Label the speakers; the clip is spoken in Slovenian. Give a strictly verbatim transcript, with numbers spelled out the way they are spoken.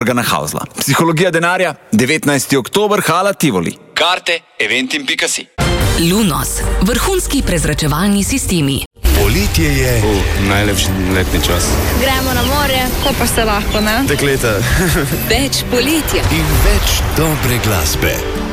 Speaker 1: Morgana Hausla. Psihologija denarja, devetnajsti oktober, Hala Tivoli. Karte eventim pika si.
Speaker 2: Lunos, vrhunski prezračevalni sistemi.
Speaker 3: Poletje je
Speaker 4: uh, najlepši letni čas.
Speaker 5: Gremo na morje, ko pa se lahko, ne?
Speaker 4: Dekleta.
Speaker 2: Več poletja
Speaker 3: in več dobre glasbe.